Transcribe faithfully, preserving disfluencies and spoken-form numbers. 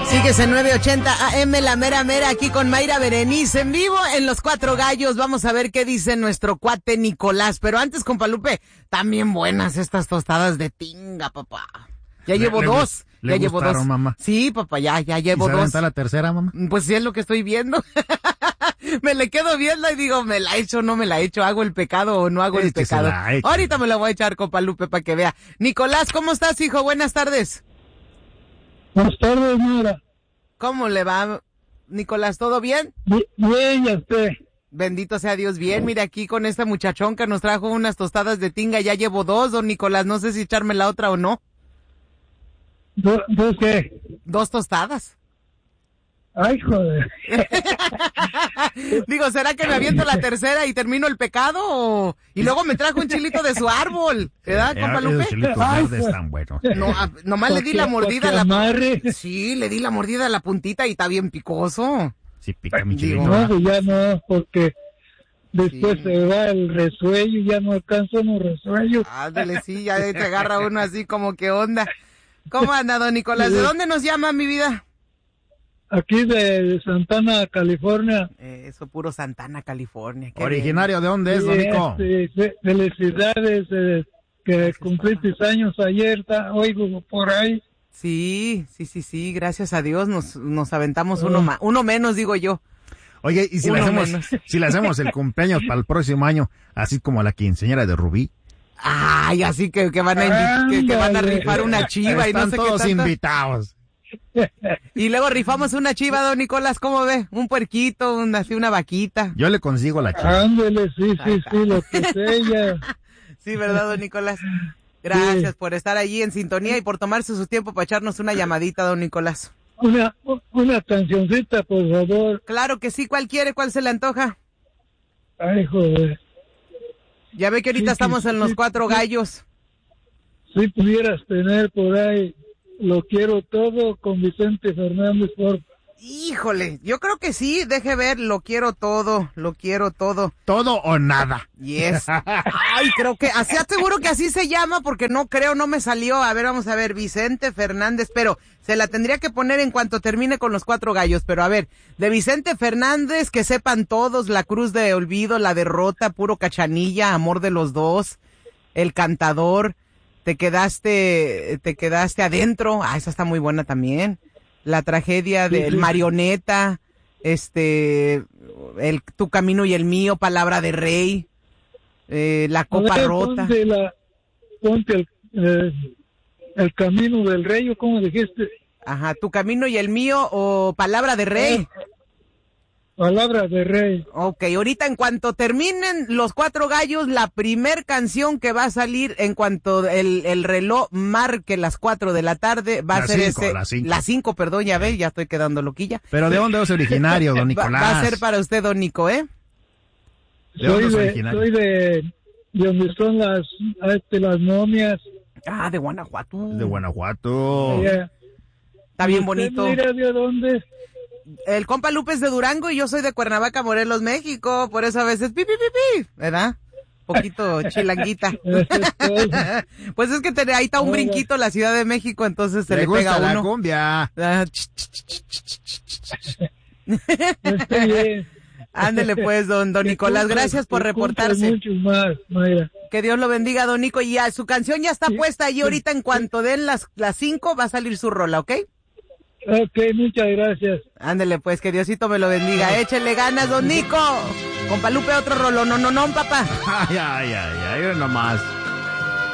Sigues en nueve ochenta A M, la mera mera, aquí con Mayra Berenice, en vivo en Los Cuatro Gallos. Vamos a ver qué dice nuestro cuate Nicolás. Pero antes, compa Lupe, también buenas estas tostadas de tinga, papá. Ya le, llevo le, dos. Le ya llevo dos. Mamá. Sí, papá, ya, ya llevo ¿Y dos. ¿Está la tercera, mamá? Pues sí, es lo que estoy viendo. Me le quedo viendo y digo, ¿me la echo o no me la echo? ¿Hago el pecado o no hago el pecado? Ahorita me la voy a echar, compa Lupe, para que vea. Nicolás, ¿cómo estás, hijo? Buenas tardes. Buenas tardes, Mara. ¿Cómo le va, Nicolás? ¿Todo bien? Bien, ya sé. Bendito sea Dios, bien. Mire, aquí con esta muchachón que nos trajo unas tostadas de tinga, ya llevo dos, don Nicolás. No sé si echarme la otra o no. ¿Dos, dos qué? Dos tostadas. Ay, joder. Digo, ¿será que me aviento la tercera y termino el pecado? O... Y luego me trajo un chilito de su árbol, ¿verdad, compa Lupe? Los chilitos verdes están buenos. No, a, nomás le di la mordida a la... Amarre. Sí, le di la mordida a la puntita y está bien picoso. Sí, pica mi chilito. No, pues ya no, porque después sí. Se va el resuello y ya no alcanza unos resuellos. Ándale, sí, ya te agarra uno así como que onda. ¿Cómo anda, don Nicolás? ¿De dónde nos llama, mi vida? Aquí de Santana, California. Eh, eso, puro Santana, California. ¿Originario de dónde es, don Nico? Sí, sí, felicidades, eh, que gracias, cumpliste papá. Años ayer, ta, oigo por ahí. Sí, sí, sí, sí, gracias a Dios nos, nos aventamos oh. uno más, uno menos, digo yo. Oye, y si le hacemos, si le hacemos el cumpleaños para el próximo año, así como a la quinceañera de Rubí. Ay, así que, que van a que, que van a rifar una chiva. Están y no sé todos qué invitados. Y luego rifamos una chiva, don Nicolás, ¿cómo ve? Un puerquito, un, así una vaquita. Yo le consigo la chiva. Ándele, sí, sí, sí, lo que sea. Sí, ¿verdad, don Nicolás? Gracias sí. por estar allí en sintonía y por tomarse su tiempo para echarnos una llamadita, don Nicolás. Una, una cancioncita, por favor. Claro que sí, ¿cuál quiere? ¿Cuál se le antoja? Ay, joder. Ya ve que ahorita sí, estamos sí, en Los Cuatro Gallos. Si pudieras tener por ahí Lo Quiero Todo con Vicente Fernández, por Híjole, yo creo que sí, deje ver, Lo Quiero Todo, Lo Quiero Todo. Todo o nada. Yes. Ay, creo que, así seguro que así se llama, porque no creo, no me salió. A ver, vamos a ver, Vicente Fernández, pero se la tendría que poner en cuanto termine con Los Cuatro Gallos. Pero a ver, de Vicente Fernández, que sepan todos, La Cruz de Olvido, La Derrota, Puro Cachanilla, Amor de los Dos, El Cantador, Te Quedaste, Te Quedaste Adentro, ah, esa está muy buena también. La Tragedia del sí, sí. Marioneta, este, el Tu Camino y el Mío, Palabra de Rey, eh, La Copa ver, Rota. Ponte, la, ponte el, eh, el Camino del Rey, ¿o cómo dijiste? Ajá, Tu Camino y el Mío o Palabra de Rey. Eh, Palabra de Rey. Ok, ahorita en cuanto terminen Los Cuatro Gallos, la primer canción que va a salir en cuanto el, el reloj marque las cuatro de la tarde va las a ser cinco, ese... Las cinco. Las cinco, perdón, ya ve, ya estoy quedando loquilla. ¿Pero de dónde es originario, don Nicolás? Va, va a ser para usted, don Nico, ¿eh? ¿De soy, dónde de, es originario? soy de... de donde son las, este, las momias. Ah, de Guanajuato. De Guanajuato. Yeah. Está bien bonito. Mira, ¿de dónde? El compa Lupe es de Durango y yo soy de Cuernavaca, Morelos, México. Por eso a veces pi, pi, pi, pi, ¿verdad? Poquito chilanguita. Pues es que te, ahí está un brinquito la Ciudad de México, entonces se le, le gusta pega a la uno. cumbia. Ándele pues, don, don Nicolás, gracias por reportarse. Mucho más, Maya. Que Dios lo bendiga, don Nico. Y ya, su canción ya está puesta y ahorita en cuanto den las, las cinco va a salir su rola, ¿ok? Ok, muchas gracias. Ándele pues, que Diosito me lo bendiga. Échele ganas, don Nico. Compa Lupe, otro rollo. No, no, no, papá. Ay, ay, ay, ay, nomás.